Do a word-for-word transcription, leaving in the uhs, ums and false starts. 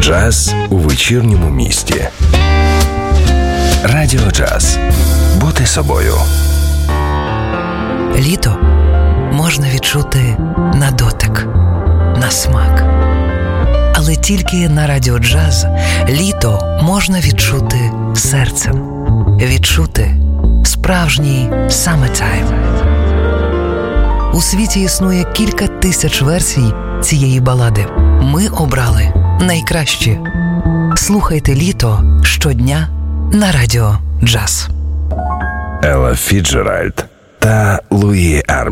Джаз у вечірньому місті. Радіо Джаз. Бути собою. Літо можна відчути на дотик, на смак. Але тільки на Радіо Джаз літо можна відчути серцем. Відчути справжній summertime. У світі існує кілька тисяч версій цієї балади. Ми обрали найкращі. Слухайте літо щодня на Радіо Джаз. Елла Фіцджеральд та Луї Армстронг.